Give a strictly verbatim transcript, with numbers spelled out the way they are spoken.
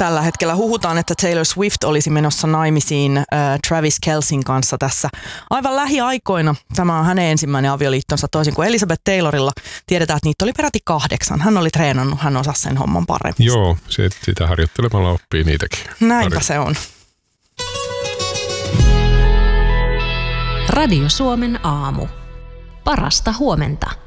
tällä hetkellä huhutaan, että Taylor Swift olisi menossa naimisiin äh, Travis Kelceyn kanssa tässä aivan lähiaikoina. Tämä on hänen ensimmäinen avioliittonsa, toisin kuin Elizabeth Taylorilla. Tiedetään, että niitä oli peräti kahdeksan. Hän oli treenannut, hän osasi sen homman paremmin. Joo, se, sitä harjoittelemalla oppii niitäkin. Näinpä Pari. se on. Radio Suomen aamu. Parasta huomenta.